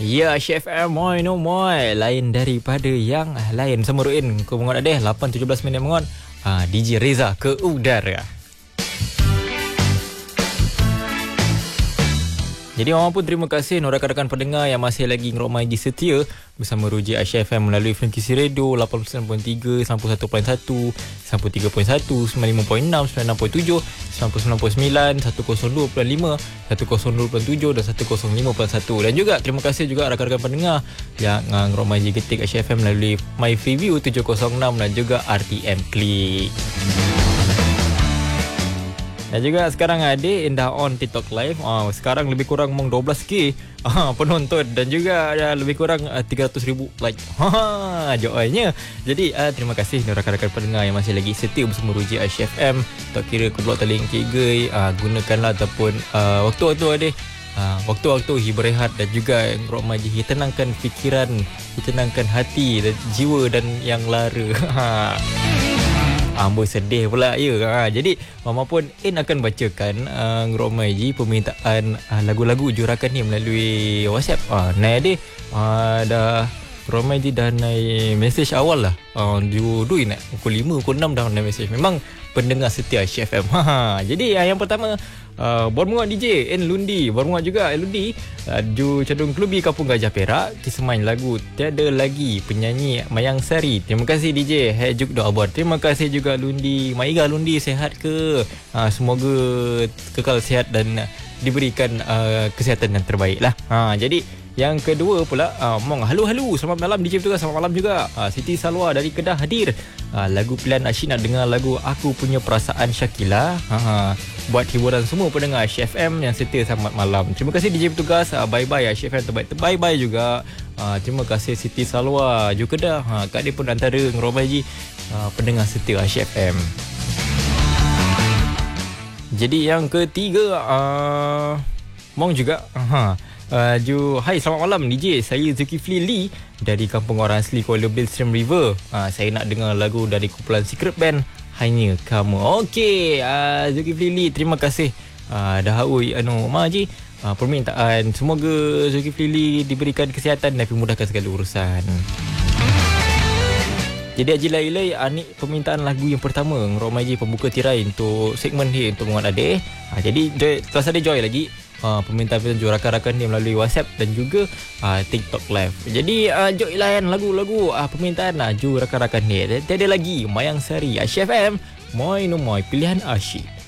Ya, Chef M, moi no moi. Lain daripada yang lain. Sama Ruin, kau mengon ada 8.17 minit mengon. DJ Reza ke udara. Jadi orang pun terima kasih rakan-rakan pendengar yang masih lagi ngeromai di setia bersama Ruji Aisyah FM melalui frekuensi radio 89.3, 91.1, 93.1, 95.6, 96.7, 99.9, 102.5, 102.7 dan 105.1. Dan juga terima kasih juga rakan-rakan pendengar yang ngeromai di Getik Aisyah FM melalui My Freeview 706 dan juga RTM Click. Dan juga sekarang adik dah on TikTok Live. Sekarang lebih kurang 12k penonton dan juga lebih kurang 300,000 like. Joynya. Jadi terima kasih rakan-rakan pendengar yang masih lagi setia bersama Ruji Aisyah FM. Tak kira ke blok taling kegai, gunakanlah ataupun waktu-waktu adik waktu-waktu berehat dan juga romaji tenangkan fikiran, tenangkan hati dan jiwa dan yang lara. Amboi sedih pula ya. Jadi Mama pun akan bacakan Ngeromaiji permintaan lagu-lagu jurakan ni melalui WhatsApp. Naik dah Ngeromaiji dah naik mesej awal lah. Dui nak pukul 5, pukul 6 dah naik mesej. Memang pendengar setia Chef M. Jadi yang pertama Buat Mungat DJ Lundi, Buat Mungat juga Lundi, Ju Cadung Klubi Kampung Gajah Perak, kisah main lagu Tiada Lagi, penyanyi Mayang Sari. Terima kasih DJ Hejuk Doa Buat. Terima kasih juga Lundi. Maiga Lundi, sehat ke? Semoga kekal sehat dan diberikan kesihatan yang terbaik lah. Jadi yang kedua pula halo selamat malam DJ Petugas, selamat malam juga. Siti Salwa dari Kedah hadir. Lagu pilihan Asyik nak dengar lagu Aku Punya Perasaan Syakila. Buat hiburan semua pendengar Chef M yang setia selamat malam. Terima kasih DJ Petugas. Bye-bye Chef M terbaik. Bye-bye juga. Terima kasih Siti Salwa juga Kedah. Kak dia pun antara ngeromaji pendengar setia Chef M. Jadi yang ketiga Mong juga hai selamat malam DJ, saya Zulkifli Lee dari kampung orang asli Kuala Bilstream River. Saya nak dengar lagu dari kumpulan Secret Band, Hanya Kamu. Okey, Zulkifli Lee, terima kasih dah Maji permintaan. Semoga Zulkifli Lee diberikan kesihatan dan dimudahkan segala urusan. Jadi Haji Lailai, ni permintaan lagu yang pertama Ngeromaiji pembuka tirai untuk segmen ni untuk Muhammad Ade. Jadi kelas ada joy lagi permintaan rakan-rakan ni melalui WhatsApp dan juga TikTok Live. Jadi joy layan lagu-lagu permintaan ju rakan-rakan ni. Tiada lagi Mayang Sari, Chef M, moi no moi, pilihan asyik.